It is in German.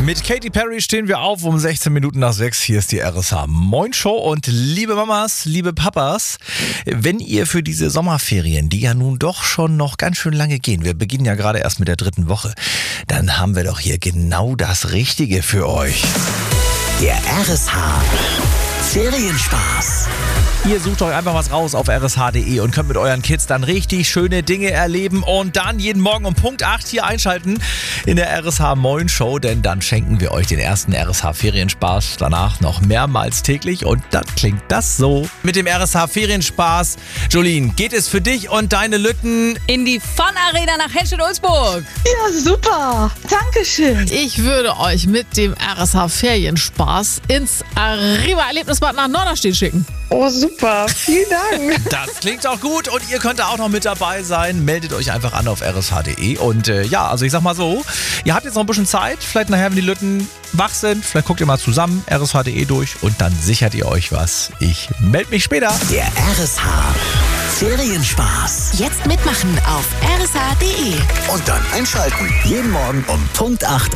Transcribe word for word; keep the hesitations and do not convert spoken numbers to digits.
Mit Katy Perry stehen wir auf um sechzehn Minuten nach sechs. Hier ist die R S H Moin Show. Und liebe Mamas, liebe Papas, wenn ihr für diese Sommerferien, die ja nun doch schon noch ganz schön lange gehen, wir beginnen ja gerade erst mit der dritten Woche, dann haben wir doch hier genau das Richtige für euch. Der R S H Ferienspaß. Ihr sucht euch einfach was raus auf r s h punkt d e und könnt mit euren Kids dann richtig schöne Dinge erleben und dann jeden Morgen um Punkt acht hier einschalten in der R S H Moin Show, denn dann schenken wir euch den ersten R S H Ferienspaß, danach noch mehrmals täglich und dann klingt das so. Mit dem R S H Ferienspaß, Jolene, geht es für dich und deine Lütten in die Fun Arena nach Henstedt-Ulzburg. Ja, super. Dankeschön. Ich würde euch mit dem R S H Ferienspaß ins Arriva-Erlebnisbad nach Norderstedt schicken. Oh, super. Vielen Dank. Das klingt auch gut und ihr könnt da auch noch mit dabei sein. Meldet euch einfach an auf r s h punkt d e und äh, ja, also ich sag mal so, ihr habt jetzt noch ein bisschen Zeit, vielleicht nachher, wenn die Lütten wach sind, vielleicht guckt ihr mal zusammen r s h punkt d e durch und dann sichert ihr euch was. Ich melde mich später. Der R S H Ferienspaß. Jetzt mitmachen auf r s h punkt d e. Und dann einschalten. Jeden Morgen um Punkt acht